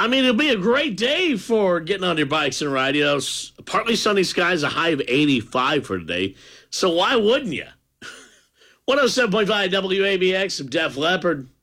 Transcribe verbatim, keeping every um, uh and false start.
I mean, it'll be a great day for getting on your bikes and riding. You know, partly sunny skies, a high of eighty-five for today. So why wouldn't you? one oh seven point five W A B X, Def Leppard.